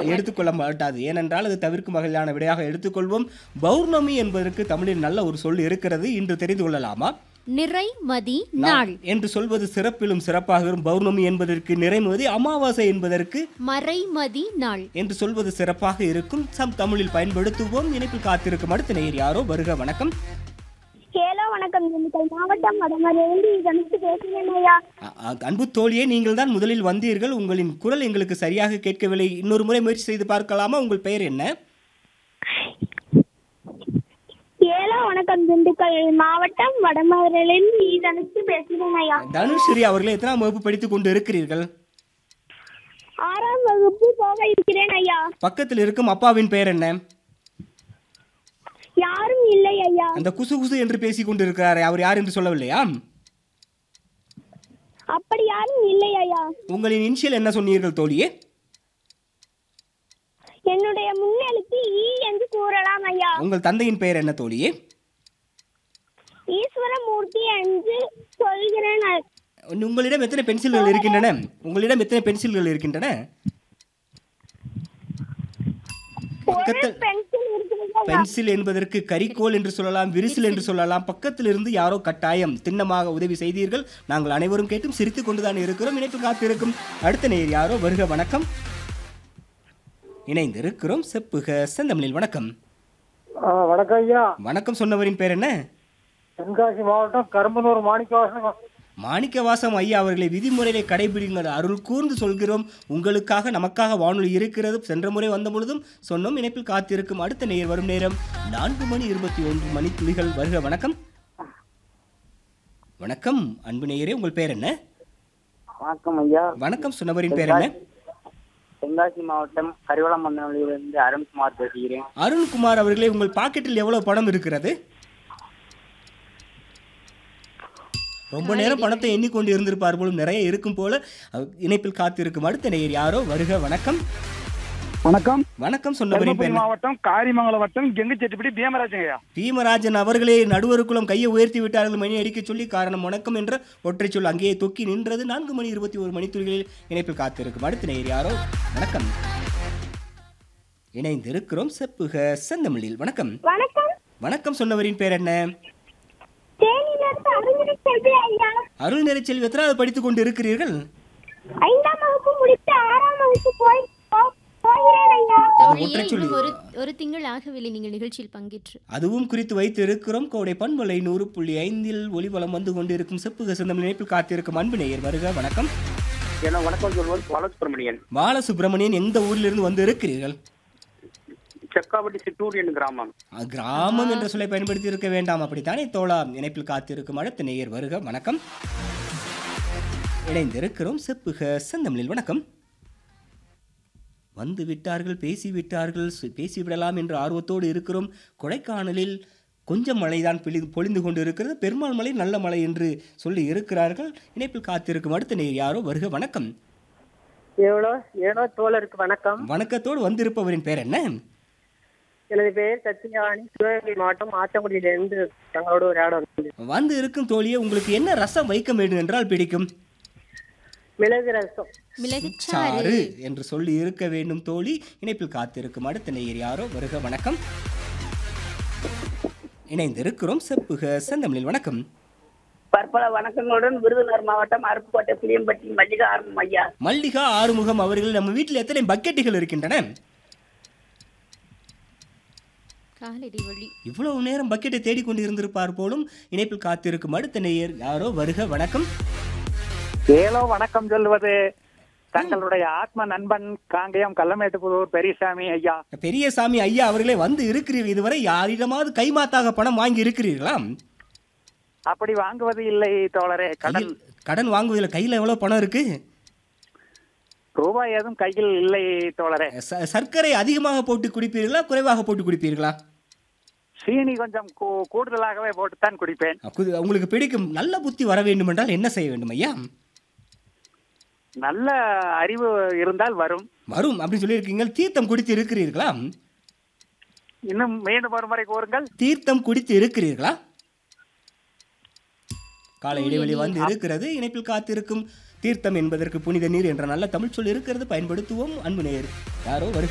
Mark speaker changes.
Speaker 1: எடுத்துக்கொள்ள மாட்டாது. ஏனென்றால் அது தவிர்க்கும் வகையிலான விடையாக எடுத்துக்கொள்வோம். பௌர்ணமி என்பதற்கு தமிழில் நல்ல ஒரு சொல் இருக்கிறது. இன்று தெரிந்து கொள்ளலாமா?
Speaker 2: நிறைமதி நாள்
Speaker 1: என்று சொல்வது சிறப்பிலும் சிறப்பாக வரும். பௌர்ணமி என்பதற்கு நிறைமதி, அமாவாசை என்பதற்கு
Speaker 2: மறைமதி நாள்
Speaker 1: என்று சொல்வது சிறப்பாக இருக்கும். தமிழில் பயன்படுத்துவோம். இணைப்பில் காத்திருக்கும் அடுத்த நேயர் யாரோ. வருக வணக்கம்.
Speaker 3: ஹலோ வணக்கம். திண்டுக்கல் மாவட்டம் வடமரையிலிருந்து இதனுக்கு பேசுகிறேன் ஐயா.
Speaker 1: அன்பு தோழியே, நீங்கள் தான் முதலில் வந்தீர்கள். உங்களின் குரல் எங்களுக்கு சரியாக கேட்கவில்லை. இன்னொரு முறை முயற்சி செய்து பார்க்கலாமா? உங்கள் பெயர் என்ன?
Speaker 3: ஹலோ வணக்கம். திண்டுக்கல் மாவட்டம் வடமரையிலிருந்து இதனுக்கு பேசுகிறேன் ஐயா.
Speaker 1: தனுஸ்ரீ அவர்களே, எத்தனாம் வகுப்பு படித்துக் கொண்டு இருக்கிறீர்கள்?
Speaker 3: 6ஆம் வகுப்பு போக இருக்கிறேன் ஐயா.
Speaker 1: பக்கத்தில் இருக்கும் அப்பாவின் பெயர் என்ன?
Speaker 3: யாரும் இல்லை ஐயா.
Speaker 1: அந்த குசு குசு என்று பேசிக் கொண்டு இருக்கிறாரே, அவர் யார் என்று சொல்லவில்லையா?
Speaker 3: அப்படி யாரும் இல்லை ஐயா.
Speaker 1: உங்களின் இனிஷியல் என்ன சொன்னீர்கள் தோழியே?
Speaker 3: என்னுடைய முன்னெழுத்து ஈ என்று கூறலாம் ஐயா.
Speaker 1: உங்கள் தந்தையின் பெயர் என்ன தோழியே?
Speaker 3: ஈஸ்வரமூர்த்தி என்று சொல்கிறேன்.
Speaker 1: உங்களிடம் எத்தனை பென்சில்கள் இருக்கின்றன? உங்களிடம் எத்தனை பென்சில்கள் இருக்கின்றன? பென்சில் என்பதற்கு கரிக்கோல் என்று சொல்லலாம், விரிசில் என்று சொல்லலாம். பக்கத்தில் இருந்து யாரோ கட்டாயம் திண்ணமாக உதவி செய்தீர்கள். நாங்கள் அனைவரும் கேட்டும் சிரித்துக் கொண்டுதான் இருக்கிறோம். இணைப்பு காத்திருக்கும் அடுத்த நேயர் யாரோ. வருக வணக்கம். இணைந்து இருக்கிறோம் செப்புக செந்தமிழில். வணக்கம்.
Speaker 4: வணக்கம் ஐயா.
Speaker 1: வணக்கம் சொன்னவரின் பேர் என்ன?
Speaker 4: தென்காசி மாவட்டம் கரும்பனூர் மாணிக்கவாசன்.
Speaker 1: மாணிக்கவாசம் ஐயா அவர்களை விதிமுறையை கடைபிடிங்கள், அருள் கூர்ந்து சொல்கிறோம். உங்களுக்காக நமக்காக வானொலி இருக்கிறது. சென்ற முறை வந்த பொழுதும் சொன்னோம். இணைப்பில் காத்திருக்கும் அடுத்த நேயர் வரும் நேரம் 4:21 மணித்துளிகள். வருக வணக்கம். வணக்கம் அன்பு நேயரே, உங்கள் பேர் என்ன?
Speaker 4: வணக்கம் ஐயா.
Speaker 1: வணக்கம் சொன்னவரின் பேர் என்ன?
Speaker 4: தென்காசி மாவட்டம் கரிவளமந்தலிலிருந்து அருண்குமார் பேசுகிறேன்.
Speaker 1: அருண்குமார் அவர்களே, உங்கள் பாக்கெட்டில் எவ்வளவு பணம் இருக்கிறது? ரொம்ப நேரம் பணத்தை எண்ணிக்கொண்டு இருந்திருப்பார் போலும், நிறைய இருக்கும் போல. இணைப்பில் காத்திருக்கும் அடுத்த நேயர் யாரோ. வருக வணக்கம்.
Speaker 5: வணக்கம்.
Speaker 1: வணக்கம் சொன்னவரின் பேர்
Speaker 5: மாவட்டம் காரிமங்கலம் வட்டம் கெங்குச்செட்டிப்பட்டி பீமராஜன் ஐயா.
Speaker 1: பீமராஜன் அவர்களே, நடுவருக்குளம் கையை உயர்த்தி விட்டார்கள் மணி அடிக்க சொல்லி. காரணம் வணக்கம் என்ற ஒற்றை சொல் அங்கேயே தொக்கி நின்றது. 4:21 மணித்துளிகளில் இணைப்பில் காத்திருக்கும் அடுத்த நேயர் யாரோ. வணக்கம். இணைந்து இருக்கிறோம் செப்புக செந்தமிழில். வணக்கம்.
Speaker 3: வணக்கம்.
Speaker 1: வணக்கம் சொன்னவரின் பேர் என்ன? அருள் நிறைச்செல்வி, எத்தனாவது படித்துக் கொண்டு இருக்கிறீர்கள்?
Speaker 3: 5ஆம் வகுப்பு முடித்து 6ஆம் வகுப்பு போகிறேன் ஐயா.
Speaker 2: ஒரு திங்கள் ஆகவில்லை நீங்கள் நிகழ்ச்சியில் பங்கேற்று.
Speaker 1: அதுவும் குறித்து வைத்து இருக்கிறோம். கோடை பண்பலை 100.5 ஒளிவலம் வந்து கொண்டிருக்கும் செப்புக செந்தமிழ் இணைப்பில் காத்திருக்கும் அன்பு நேயர். வருக வணக்கம்.
Speaker 4: வணக்கம் சொல்வது பாலசுப்ரமணியன்.
Speaker 1: பாலசுப்ரமணியன், எந்த ஊரிலிருந்து வந்து இருக்கிறீர்கள்?
Speaker 4: செக்காப்பட்டி சிற்றூர் என்ற கிராமம்.
Speaker 1: கிராமம் என்ற சொல்லை பயன்படுத்தி இருக்க வேண்டாம், அப்படித்தானே தோழா? இணைப்பில் காத்திருக்கும் அடுத்த நேயர். வருக வணக்கம். இணைந்திருக்கிறோம் செப்புக செந்தமிழில். வணக்கம். வந்து விட்டார்கள், பேசிவிட்டார்கள், பேசிவிடலாம் என்ற ஆர்வத்தோடு இருக்கிறோம். கொடைக்கானலில் கொஞ்சம் மழைதான் பொழிந்து கொண்டு இருக்கிறது. பெருமாள் மலை நல்ல மழை என்று சொல்லி இருக்கிறார்கள். இணைப்பில் காத்திருக்கும் அடுத்த நேயர் யாரோ. வருக வணக்கம்.
Speaker 6: ஏனோ தோழருக்கு வணக்கம்.
Speaker 1: வணக்கத்தோடு வந்திருப்பவரின் பேர் என்ன?
Speaker 6: எனது பெயர் சத்யாவாணி, சிவகங்கை மாவட்டம் ஆத்தங்குடியிலிருந்து தங்களோடு ஒரு இடம்
Speaker 1: வந்து இருக்கும் தோழியே, உங்களுக்கு என்ன ரசம் வைக்க வேண்டும் என்றால் பிடிக்கும்?
Speaker 6: மிளகு ரசம்.
Speaker 1: மிளகுச்சாறு என்று சொல்லி இருக்க வேண்டும் தோழி. இணைப்பில் காத்திருக்கும் அடுத்த நேயர் யாரோ. வருக வணக்கம். இணைந்திருக்கிறோம் செப்புக செந்தமிழில். வணக்கம்.
Speaker 6: பற்பல வணக்கங்களுடன் விருதுநகர் மாவட்டம் அருப்புக்கோட்டை புளியம்பட்டி மல்லிகா ஆறுமுகம் ஐயா.
Speaker 1: மல்லிகா ஆறுமுகம் அவர்கள், நம்ம வீட்டில் எத்தனை பக்கெட்டுகள் இருக்கின்றன? இவ்வளவு நேரம் பக்கெட்டை தேடிக்கொண்டு இருந்திருப்பார் போலும். இணைப்பில் காத்திருக்கும் அடுத்த நேயர் யாரோ. வருக வணக்கம்.
Speaker 5: ஏலோ வணக்கம் சொல்வது தங்களுடைய ஆத்ம நண்பன் காங்கயம் கல்லமேட்டுப்புதூர் பெரியசாமி ஐயா.
Speaker 1: பெரியசாமி ஐயா அவர்களே, வந்து இருக்கிறீர்கள். இதுவரை யாரிடமாவது கைமாத்தாக பணம் வாங்கி இருக்கிறீர்களா?
Speaker 5: அப்படி வாங்குவது இல்லை தோழரே.
Speaker 1: கடன் வாங்குவதில்லை. கையில் எவ்வளவு பணம் இருக்கு?
Speaker 5: ரூபாய் எதுவும் கையில் இல்லை தோழரே.
Speaker 1: சர்க்கரை அதிகமாக போட்டு குடிப்பீர்களா, குறைவாக போட்டு குடிப்பீர்களா?
Speaker 5: சீனி கொஞ்சம் கூடுதலாகவே போட்டுத்தான் குடிப்பேன்.
Speaker 1: உங்களுக்கு பிடிக்கும். நல்ல புத்தி வர வேண்டும் என்றால் என்ன செய்ய வேண்டும் ஐயா?
Speaker 5: நல்ல அறிவு இருந்தால் வரும்
Speaker 1: வரும் அப்படின்னு சொல்லியிருக்கீங்க. தீர்த்தம் குடித்து இருக்கிறீர்களா?
Speaker 5: இன்னும் மீண்டும் ஒரு முறை கூறுங்கள்.
Speaker 1: தீர்த்தம் குடித்து இருக்கிறீர்களா? கால இடைவெளி வந்து இருக்கிறது. இணைப்பில் காத்திருக்கும். தீர்த்தம் என்பதற்கு புனித நீர் என்ற நல்ல தமிழ் சொல் இருக்கிறது, பயன்படுத்துவோம். அன்பு நேயர் யாரோ வருக